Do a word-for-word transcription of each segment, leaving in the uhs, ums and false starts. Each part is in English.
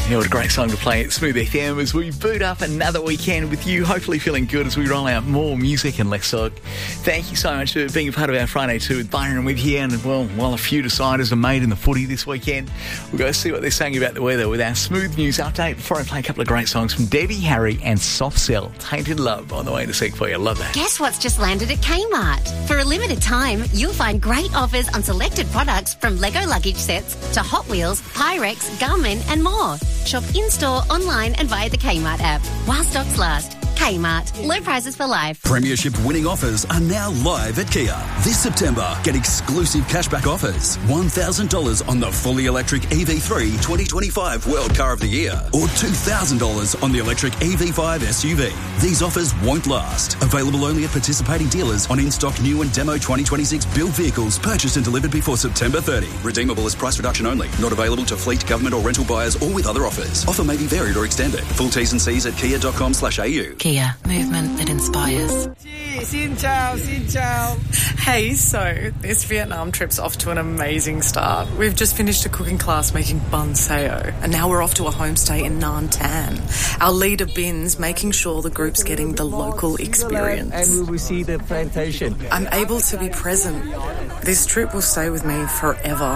Yeah, what a great song to play at Smooth F M as we boot up another weekend with you, hopefully feeling good as we roll out more music and less talk. Thank you so much for being a part of our Friday too with Byron with you. And, well, while a few deciders are made in the footy this weekend, we'll go see what they're saying about the weather with our Smooth News update before I play a couple of great songs from Debbie Harry and Soft Cell, Tainted Love, on the way to Seek for you. Love that. Guess what's just landed at Kmart? For a limited time, you'll find great offers on selected products from Lego luggage sets to Hot Wheels, Pyrex, Garmin and more. Shop in-store, online and via the Kmart app. While stocks last. Kmart. Low prices for life. Premiership winning offers are now live at Kia. This September, get exclusive cashback offers. one thousand dollars on the fully electric E V three twenty twenty-five World Car of the Year or two thousand dollars on the electric E V five S U V. These offers won't last. Available only at participating dealers on in-stock new and demo twenty twenty-six build vehicles purchased and delivered before September thirtieth. Redeemable as price reduction only. Not available to fleet, government or rental buyers or with other offers. Offer may be varied or extended. Full T's and C's at kia dot com slash a u. Kia, movement that inspires. Xin chào, xin chào. Hey, so this Vietnam trip's off to an amazing start. We've just finished a cooking class making bun sayo, and now we're off to a homestay in Nan Tan. Our leader Bin's making sure the group's getting the local experience. And we will see the plantation. I'm able to be present. This trip will stay with me forever.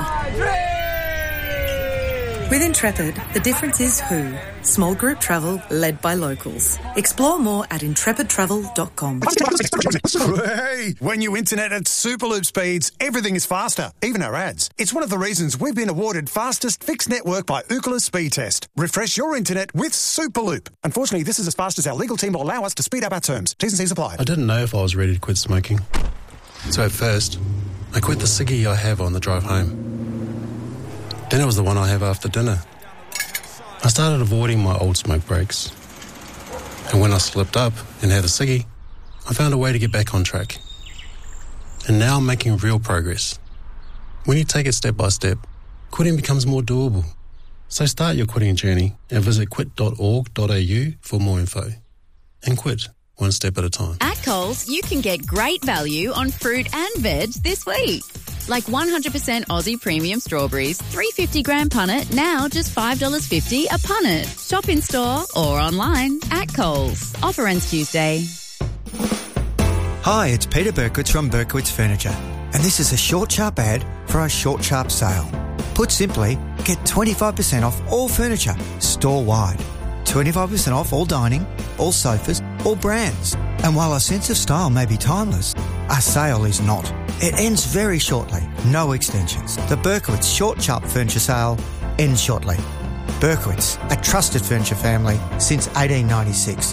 With Intrepid, the difference is who. Small group travel led by locals. Explore more at intrepid travel dot com. Hey, when you internet at Superloop speeds, everything is faster, even our ads. It's one of the reasons we've been awarded fastest fixed network by Ookla Speed Test. Refresh your internet with Superloop. Unfortunately, this is as fast as our legal team will allow us to speed up our terms. T's and C's apply. I didn't know if I was ready to quit smoking. So at first, I quit the ciggy I have on the drive home. Then it was the one I have after dinner. I started avoiding my old smoke breaks. And when I slipped up and had a ciggy, I found a way to get back on track. And now I'm making real progress. When you take it step by step, quitting becomes more doable. So start your quitting journey and visit quit dot org dot a u for more info. And quit one step at a time. At Coles, you can get great value on fruit and veg this week. Like one hundred percent Aussie premium strawberries, three hundred fifty gram punnet, now just five dollars fifty a punnet. Shop in store or online at Coles. Offer ends Tuesday. Hi, it's Peter Berkowitz from Berkowitz Furniture, and this is a short, sharp ad for our short, sharp sale. Put simply, get twenty-five percent off all furniture, store-wide. twenty-five percent off all dining, all sofas, all brands. And while our sense of style may be timeless, our sale is not. It ends very shortly. No extensions. The Berkowitz Short Sharp Furniture Sale ends shortly. Berkowitz, a trusted furniture family since eighteen ninety-six.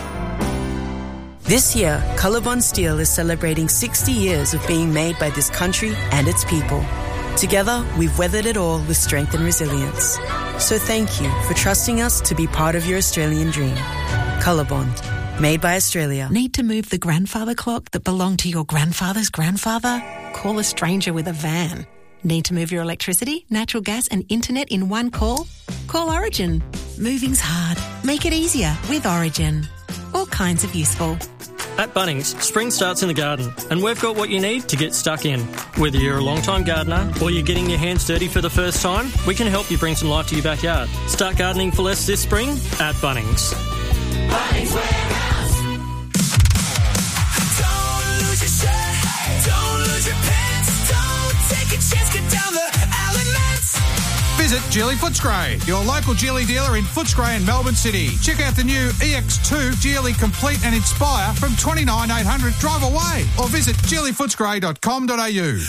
This year, Colorbond Steel is celebrating sixty years of being made by this country and its people. Together, we've weathered it all with strength and resilience. So thank you for trusting us to be part of your Australian dream. Colorbond, made by Australia. Need to move the grandfather clock that belonged to your grandfather's grandfather? Call a stranger with a van. Need to move your electricity, natural gas and internet in one call? Call Origin. Moving's hard. Make it easier with Origin. All kinds of useful. At Bunnings, spring starts in the garden, and we've got what you need to get stuck in. Whether you're a long-time gardener or you're getting your hands dirty for the first time, we can help you bring some life to your backyard. Start gardening for less this spring at Bunnings. Bunnings Warehouse. Don't lose your shirt, don't lose your pants, don't take a chance, get down the elements. Visit Geely Footscray, your local Geely dealer in Footscray and Melbourne City. Check out the new E X two Geely Complete and Inspire from twenty-nine eight hundred drive away, or visit geely footscray dot com dot a u.